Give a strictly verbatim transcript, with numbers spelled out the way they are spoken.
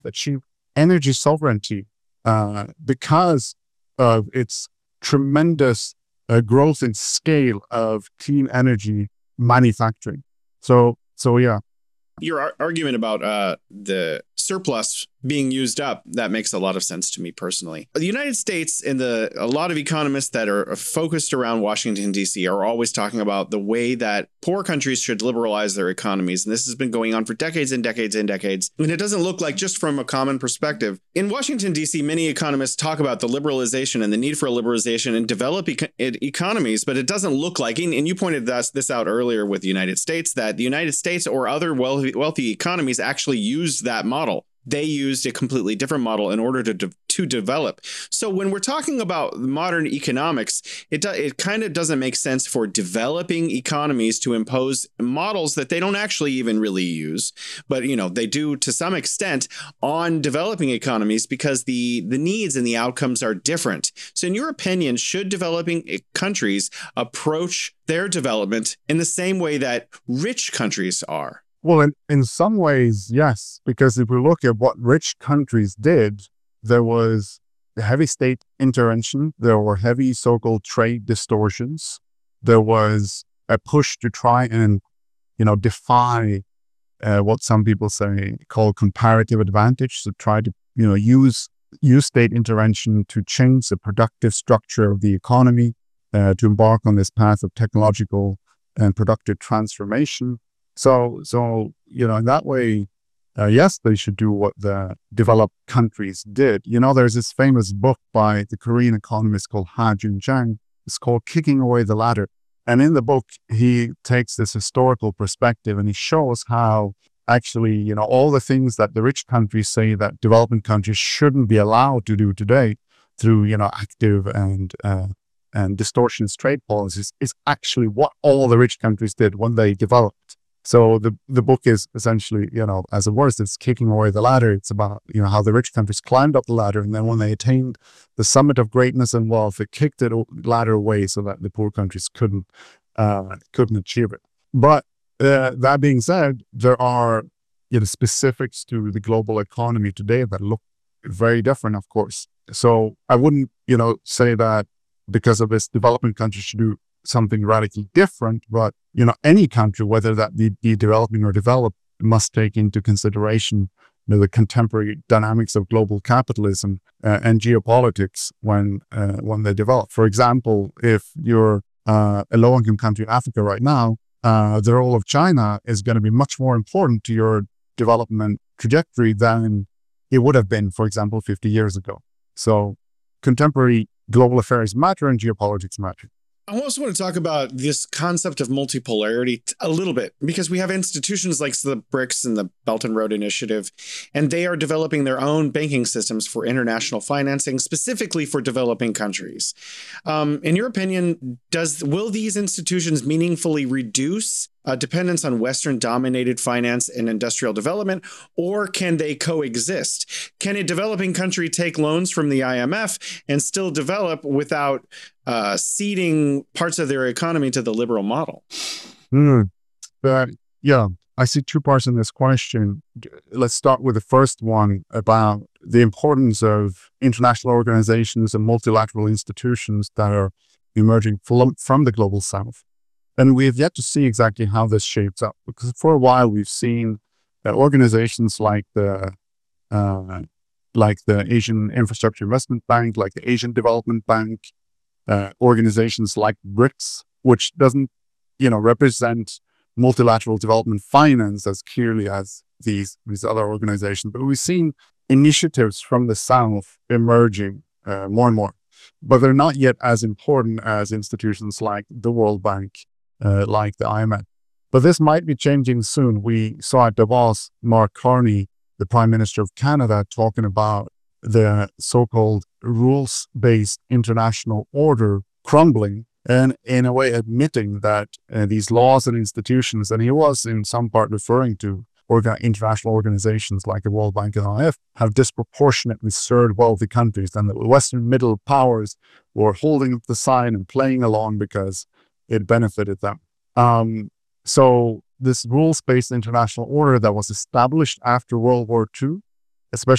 achieve energy sovereignty uh, because of its tremendous uh, growth in scale of clean energy manufacturing. So, so yeah. Your ar- argument about uh, the surplus being used up, that makes a lot of sense to me personally. The United States and the a lot of economists that are focused around Washington, D C are always talking about the way that poor countries should liberalize their economies. And this has been going on for decades and decades and decades. And it doesn't look like, just from a common perspective, in Washington, D C, many economists talk about the liberalization and the need for liberalization and develop e- economies, but it doesn't look like, and you pointed this, this out earlier with the United States, that the United States or other wealthy, wealthy economies actually used that model. They used a completely different model in order to de- to develop. So when we're talking about modern economics, it do- it kind of doesn't make sense for developing economies to impose models that they don't actually even really use, but you know they do to some extent on developing economies because the the needs and the outcomes are different. So in your opinion, should developing countries approach their development in the same way that rich countries are? Well, in, in some ways, yes, because if we look at what rich countries did, there was heavy state intervention, there were heavy so-called trade distortions, there was a push to try and, you know, defy uh, what some people say call comparative advantage, so try to, you know, use use state intervention to change the productive structure of the economy, uh, to embark on this path of technological and productive transformation. So, so you know, in that way, uh, yes, they should do what the developed countries did. You know, there's this famous book by the Korean economist called Ha-Joon Chang. It's called Kicking Away the Ladder. And in the book, he takes this historical perspective and he shows how actually, you know, all the things that the rich countries say that developing countries shouldn't be allowed to do today through, you know, active and uh, and distortionist trade policies is actually what all the rich countries did when they developed. So the, the book is essentially, you know, as a word, it's kicking away the ladder. It's about, you know, how the rich countries climbed up the ladder. And then when they attained the summit of greatness and wealth, it kicked the ladder away so that the poor countries couldn't, uh, couldn't achieve it. But uh, that being said, there are, you know, specifics to the global economy today that look very different, of course. So I wouldn't, you know, say that because of this, developing countries should do something radically different, but you know, any country, whether that be, be developing or developed, must take into consideration, you know, the contemporary dynamics of global capitalism uh, and geopolitics when uh, when they develop. For example, if you're uh, a low-income country in Africa right now, uh, the role of China is going to be much more important to your development trajectory than it would have been, for example, fifty years ago. So, contemporary global affairs matter and geopolitics matter. I also want to talk about this concept of multipolarity a little bit, because we have institutions like the BRICS and the Belt and Road Initiative, and they are developing their own banking systems for international financing, specifically for developing countries. Um, in your opinion, does will these institutions meaningfully reduce uh, dependence on Western-dominated finance and industrial development, or can they coexist? Can a developing country take loans from the I M F and still develop without uh, ceding parts of their economy to the liberal model? Mm, but yeah, I see two parts in this question. Let's start with the first one about the importance of international organizations and multilateral institutions that are emerging from, from the global south. And we have yet to see exactly how this shapes up, because for a while we've seen uh, organizations like the uh, like the Asian Infrastructure Investment Bank, like the Asian Development Bank, uh, organizations like BRICS, which doesn't, you know, represent multilateral development finance as clearly as these these other organizations. But we've seen initiatives from the South emerging uh, more and more, but they're not yet as important as institutions like the World Bank, uh, like the I M F. But this might be changing soon. We saw at Davos, Mark Carney, the Prime Minister of Canada, talking about the so-called rules-based international order crumbling, and in a way admitting that uh, these laws and institutions, and he was in some part referring to organ- international organizations like the World Bank and I M F, have disproportionately served wealthy countries, and the Western middle powers were holding up the sign and playing along because it benefited them. Um, so this rules-based international order that was established after World War Two